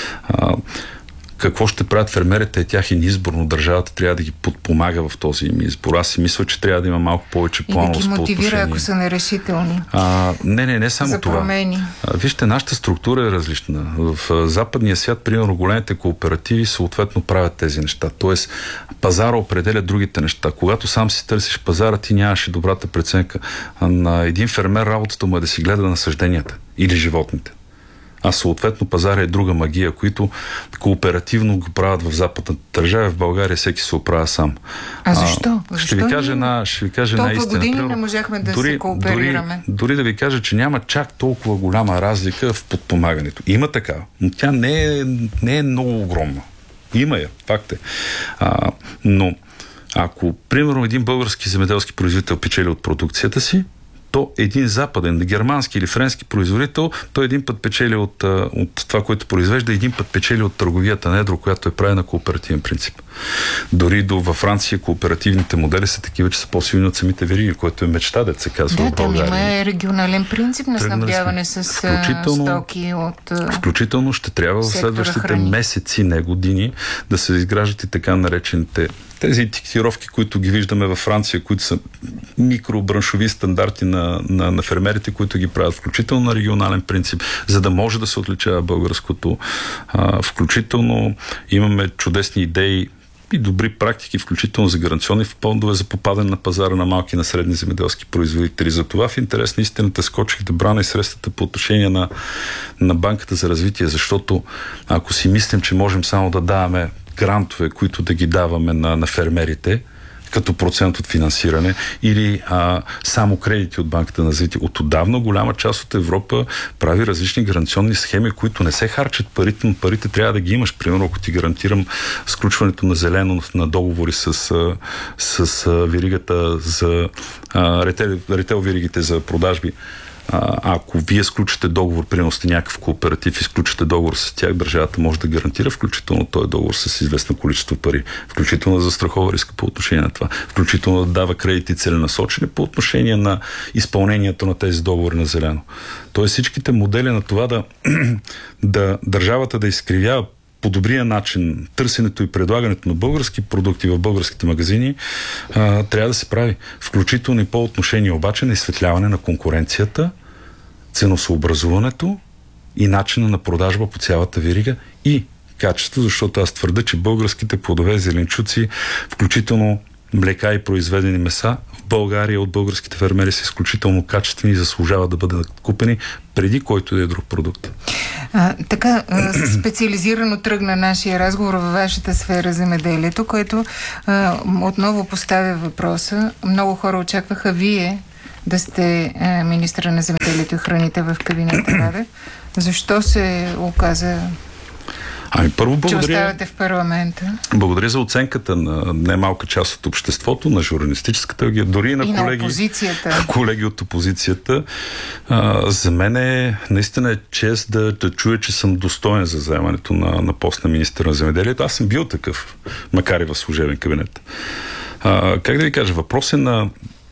А, какво ще правят фермерите е тяхен избор, но държавата трябва да ги подпомага в този им избор. Аз си мисля, че трябва да има малко повече плановост по отношение. И да ги мотивира, ако са нерешителни. А, не, не, не само за това. Промени. А, вижте, нашата структура е различна. В а, западния свят, примерно, големите кооперативи съответно правят тези неща. Тоест, пазара определя другите неща. Когато сам си търсиш пазара, ти нямаше добрата преценка. А на един фермер работата му е да си гледа насъжденията или животните. А съответно пазара е друга магия, които кооперативно го правят в западната държава. В България всеки се оправя сам. А защо? А, ще, ви кажа на, ще ви кажа на истина. Толкова години не можахме да дори, се кооперираме. Дори, дори да ви кажа, че няма чак толкова голяма разлика в подпомагането. Има такава, но тя не е, не е много огромна. Има я, факт е. А, но ако, примерно, един български земеделски производител печели от продукцията си, то един западен, германски или френски производител, той един път печели от, от това, което произвежда, един път печели от търговията на едро, която е правена на кооперативен принцип. Дори до във Франция кооперативните модели са такива, че са по-силни от самите вериги, което е мечта, да се казва да, в България. Да, има регионален принцип на снабдяване с стоки от Включително ще трябва в следващите храни. Месеци, не години, да се изграждат и така наречените тези етикетировки, които ги виждаме във Франция, които са микробраншови стандарти на, на, на фермерите, които ги правят включително на регионален принцип, за да може да се отличава българското. А, включително имаме чудесни идеи и добри практики, включително за гаранционни фондове за попадане на пазара на малки и на средни земеделски производители. За това в интерес на истината скочих да брана и средствата по отношение на, на Банката за развитие, защото ако си мислим, че можем само да даваме грантове, които да ги даваме на, на фермерите, като процент от финансиране, или а, само кредити от Банката на развитие. От отдавна голяма част от Европа прави различни гаранционни схеми, които не се харчат парите, но парите трябва да ги имаш. Примерно, ако ти гарантирам сключването на зелено на договори с, с, с веригата за а, ретел, ретел веригите за продажби. А, ако вие сключите договор, примерно сте някакъв кооператив и сключите договор с тях, държавата може да гарантира включително този договор с известно количество пари, включително да застрахова риска по отношение на това, включително да дава кредити целенасочени по отношение на изпълнението на тези договори на зелено. Тоест всичките модели на това да, да държавата да изкривява по добрия начин търсенето и предлагането на български продукти в българските магазини а, трябва да се прави. Включително и по отношение обаче на изсветляване на конкуренцията, ценосъобразуването и начина на продажба по цялата верига и качество, защото аз твърда, че българските плодове, зеленчуци, включително млека и произведени меса в България от българските фермери са изключително качествени и заслужават да бъдат купени преди който да е друг продукт. А, така, а, специализирано тръгна нашия разговор във вашата сфера земеделието, което а, отново поставя въпроса. Много хора очакваха вие да сте а, министра на земеделието и храните в кабинета Радев. Защо се оказа... Ами първо благодаря, че оставате в парламента. Благодаря за оценката на немалка част от обществото, на журналистическата агия, дори и на, и колеги, на опозицията. колеги от опозицията. А, за мен е наистина е чест да, да чуя, че съм достоен за заемането на, на пост на министър на земеделието. Аз съм бил такъв, макар и в служебен кабинет. А, как да ви кажа, въпрос е на,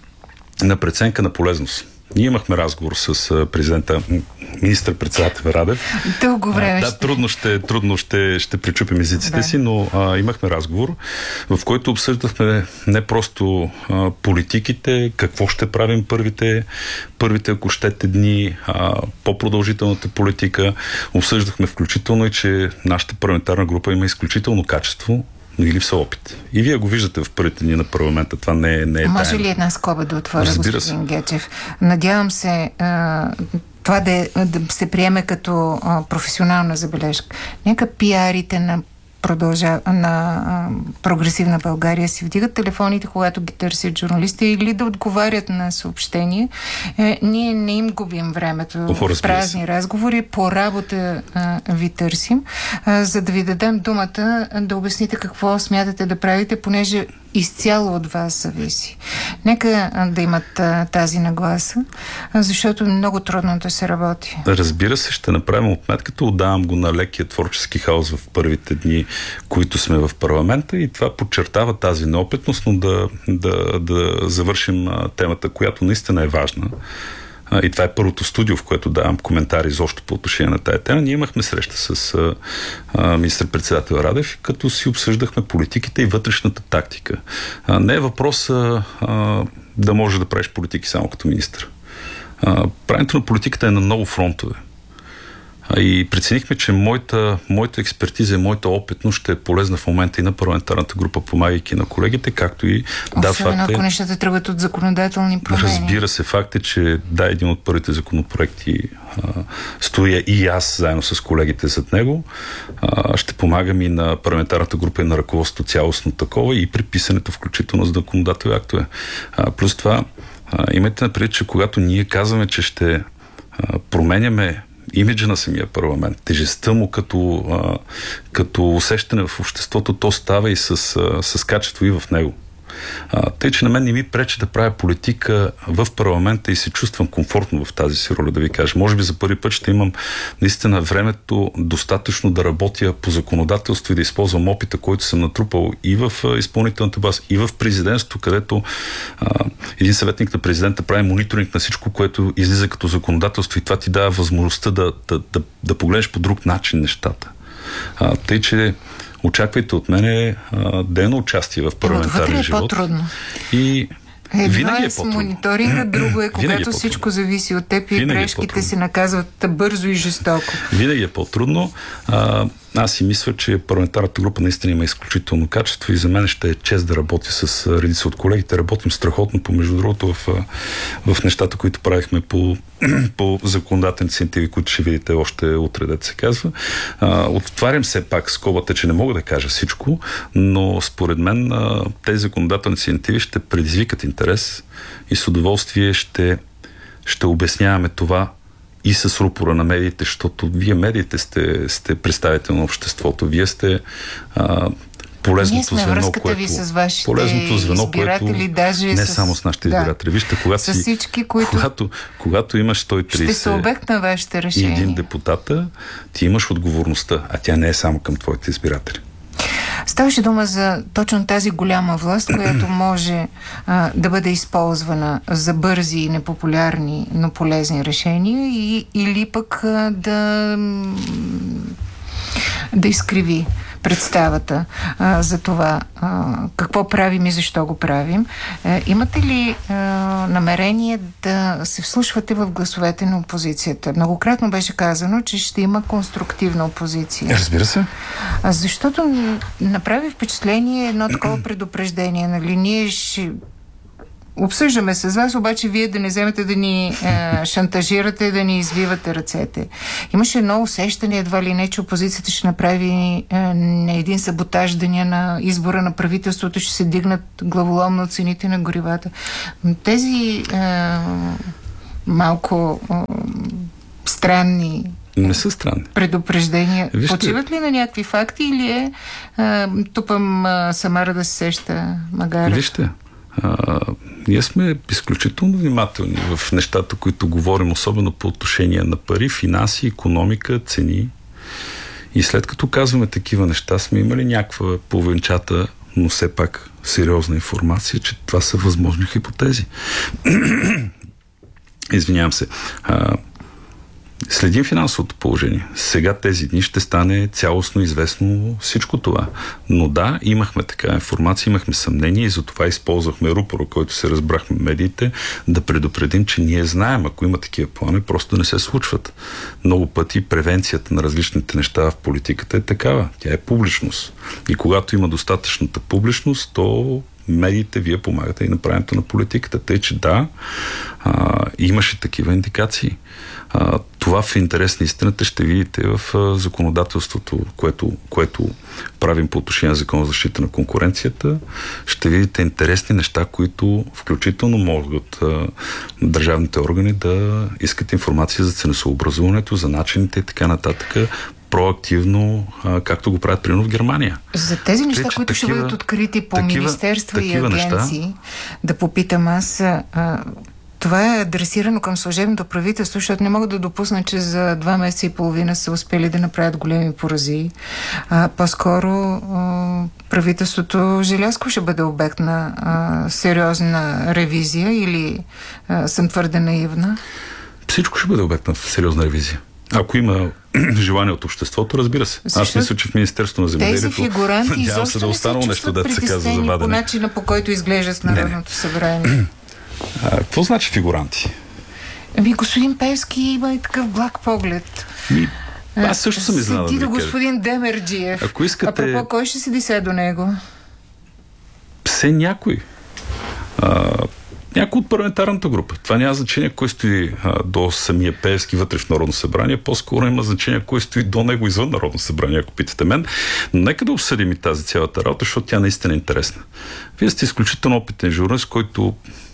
на преценка на полезност. Ние имахме разговор с президента, министър-председател Радев. Дълго време. А, да, трудно ще, трудно ще, ще причупим езиците да. си, но а, имахме разговор, в който обсъждахме не просто а, политиките, какво ще правим първите, първите ако щете дни, а, по-продължителната политика. Обсъждахме включително и, че нашата парламентарна група има изключително качество, но и липса опит. И вие го виждате в първите дни на парламента. Това не е, не е Може тайна. ли една скоба да отворя, господин Гечев? Надявам се а, това да, да се приеме като а, професионална забележка. Нека пиарите на продължа, на а, Прогресивна България си вдигат телефоните, когато ги търсят журналисти или да отговарят на съобщения. Е, ние не им губим времето в празни разговори. По работа а, ви търсим, а, за да ви дадем думата да обясните какво смятате да правите, понеже изцяло от вас зависи. Нека а, да имат а, тази нагласа, а, защото е много трудно да се работи. Разбира се, ще направим отметката, отдавам го на лекия творчески хаос в първите дни, които сме в парламента, и това подчертава тази неопитност, но да, да, да завършим а, темата, която наистина е важна. А, и това е първото студио, в което давам коментари изобщо по отношение на тая тема. Ние имахме среща с а, а, министър-председател Радев, като си обсъждахме политиките и вътрешната тактика. А, не е въпрос а, а, да можеш да правиш политики само като министър. А, правенето на политиката е на много фронтове. И преценихме, че моята, моята експертиза и моята опитност ще е полезна в момента и на парламентарната група, помагайки на колегите, както и... Особено да, факт е, ако нещата тръгват от законодателни промени. Разбира се, факт е, че да, един от първите законопроекти а, стоя и аз заедно с колегите зад него. А, ще помагам и на парламентарната група и на ръководството цялостно такова и при писането включително за законодателни актове. А, плюс това, а, имайте напред, че когато ние казваме, че ще а, променяме имиджа на самия парламент, тежестта му като, а, като усещане в обществото, то става и с, а, с качество и в него. А, тъй, че на мен не ми пречи да правя политика в парламента и се чувствам комфортно в тази си роля, да ви кажа. Може би за първи път ще имам наистина времето достатъчно да работя по законодателство и да използвам опита, който съм натрупал и в изпълнителната власт, и в президентството, където а, един съветник на президента прави мониторинг на всичко, което излиза като законодателство, и това ти дава възможността да, да, да, да погледнеш по друг начин нещата. А, тъй, че очаквайте от мене а, ден участие в парламентарния живот. Отвътре е по-трудно. И Едно винаги е, е с по-трудно. мониторинга, друго е когато е всичко зависи от теб и винаги грешките е се наказват бързо и жестоко. Винаги е по-трудно. А, аз си мисля, че парламентарната група наистина има изключително качество и за мен ще е чест да работя с редица от колегите. Работим страхотно, помежду другото, в, в нещата, които правихме по, по законодателни инициативи, които ще видите още утре, да се казва. А, отварям все пак скобата, че не мога да кажа всичко, но според мен а, тези законодателни инициативи ще предизвикат интерес и с удоволствие ще, ще обясняваме това и с рупора на медиите, защото вие медиите сте, сте представител на обществото. Вие сте а, полезното звено, което... с полезното звено, което даже не с... само с нашите да. избиратели. Вижте, когато, с всички, които... когато, когато имаш сто и трийсет ще са обект на вашите решения. И един депутата, ти имаш отговорността, а тя не е само към твоите избиратели. Ставаше дума за точно тази голяма власт, която може а, да бъде използвана за бързи и непопулярни, но полезни решения и, или пък а, да да изкриви представата а, за това а, какво правим и защо го правим. А, имате ли а, намерение да се вслушвате в гласовете на опозицията? Многократно беше казано, че ще има конструктивна опозиция. Разбира се. А, защото направи впечатление едно такова предупреждение. Нали? Ние ще обсъждаме с вас, обаче вие да не вземете да ни е, шантажирате, да ни извивате ръцете. Имаше едно усещане, едва ли не, че опозицията ще направи е, не един саботаж деня на избора на правителството, ще се дигнат главоломно цените на горивата. Тези е, малко е, странни Не са странни. предупреждения. Вижте, почиват ли на някакви факти или е, е тупам е, Самара да се сеща магара? Вижте, А, ние сме изключително внимателни в нещата, които говорим, особено по отношение на пари, финанси, икономика, цени. И след като казваме такива неща, сме имали някаква половинчата, но все пак сериозна информация, че това са възможни хипотези. Извинявам се. А, Следим финансовото положение. Сега тези дни ще стане цялостно известно всичко това. Но да, имахме така информация, имахме съмнение и затова използвахме рупора, който се разбрахме в медиите, да предупредим, че ние знаем, ако има такива планове, просто да не се случват. Много пъти превенцията на различните неща в политиката е такава. Тя е публичност. И когато има достатъчната публичност, то медиите вие помагате и на правенето на политиката. Тъй, че да, а, имаше такива индикации. А, това в интерес на истината ще видите в а, законодателството, което, което правим по отношение на Закон за защита на конкуренцията. Ще видите интересни неща, които включително могат а, държавните органи да искат информация за ценосъобразуването, за начините и така нататък, проактивно, а, както го правят примерно в Германия. За тези неща, Те, които такива, ще бъдат открити по такива, министерства такива и агенции, неща, да попитам аз, а, това е адресирано към служебното правителство, защото не могат да допуснат, че за два месеца и половина са успели да направят големи поразии. А, по-скоро а, правителството Желязко ще бъде обект на а, сериозна ревизия или а, съм твърде наивна? Всичко ще бъде обект на сериозна ревизия. Ако има желание от обществото, разбира се. Защо? Аз мисля, че в Министерството на земеделието тези фигуранти надявам се да останало нещо, да се казва за вадене. По начина, по който изглежда с Народното събрание. А, какво значи фигуранти? Ами господин Певски има и такъв благ поглед. Ми, аз също съм изненадан. Седи да до господин Демерджиев. Ако искате... Апропо, кой ще седи се до него? Все някой. А, някой от парламентарната група. Това няма значение кой стои а, до самия Певски вътре в Народно събрание. По-скоро има значение кой стои до него извън Народно събрание, ако питате мен. Но нека да обсъдим и тази цялата работа, защото тя наистина е интересна. Вие сте изключително опитен журналист, който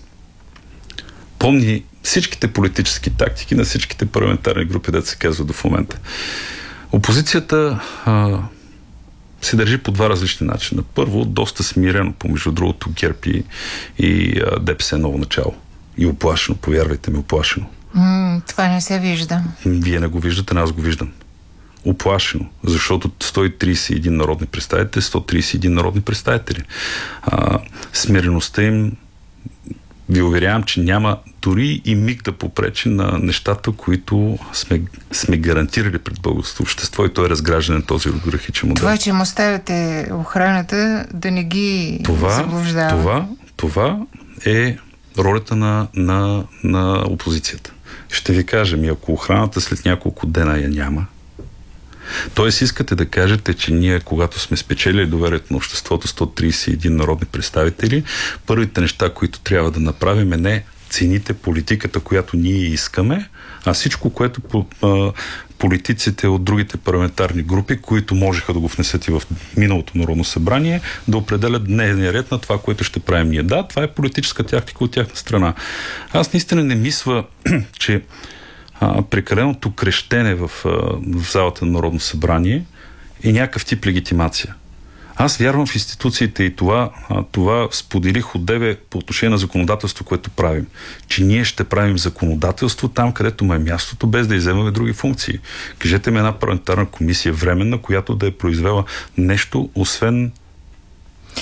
помни всичките политически тактики на всичките парламентарни групи, да се казва до в момента. Опозицията а, се държи по два различни начина. Първо, доста смирено, помежду другото, ГЕРБ и, и а, ДПС ново начало. И оплашено, повярвайте ми, оплашено. М, това не се вижда. Вие не го виждате, аз го виждам. Оплашено, защото сто тридесет и един народни представители, сто тридесет и един народни представители. А, смиреността им, ви уверявам, че няма дори и миг да попречи на нещата, които сме, сме гарантирали пред българското общество, и то е разграждане на този олигархичен модел. Това, че им оставяте охраната, да не ги това, заблуждава. Това, това е ролята на, на, на опозицията. Ще ви кажа, ми ако охраната след няколко дена я няма, тоест искате да кажете, че ние, когато сме спечелили доверието на обществото, сто тридесет и един народни представители, първите неща, които трябва да направим, е не цените политиката, която ние искаме, а всичко, което по, а, политиците от другите парламентарни групи, които можеха да го внесат и в миналото Народно събрание, да определят дневния ред на това, което ще правим ние. Да, това е политическа тактика от тяхна страна. Аз наистина не мисля, че А, прекаленото крещене в, а, в залата на Народно събрание е някакъв тип легитимация. Аз вярвам в институциите и това, а, това споделих отдеве по отношение на законодателство, което правим. Че ние ще правим законодателство там, където му е мястото, без да изземаме други функции. Кажете ми една парламентарна комисия временна, която да е произвела нещо, освен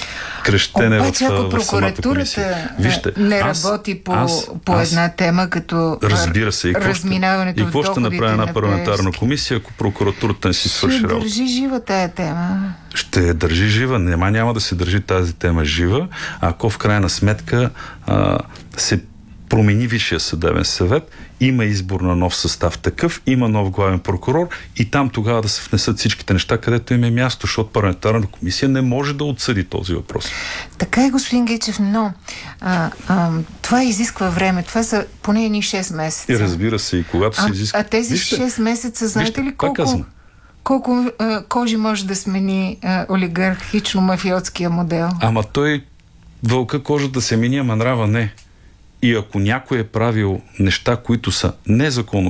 крещене Обаче, в, ако в самата комисия. Вижте, не аз, работи по, аз, по аз, една тема, като разбира се, и разминаването и какво ще направи една парламентарна комисия, ако прокуратурата не си свърши работа? Ще държи жива тая тема. Ще държи жива. Няма, няма да се държи тази тема жива, ако в крайна сметка а, се промени Висшия съдебен съвет, има избор на нов състав такъв, има нов главен прокурор и там тогава да се внесат всичките неща, където им е място, защото парламентарна комисия не може да отсъди този въпрос. Така е, господин Гечев, но а, а, това изисква време. Това са поне едни шест месеца. И разбира се, и когато се изисква... А, а тези вижте, шест месеца, знаете вижте, ли колко, колко а, кожи може да смени а, олигархично-мафиотския модел? Ама той вълка кожата се мини, ама нрава не. И ако някой е правил неща, които са незаконно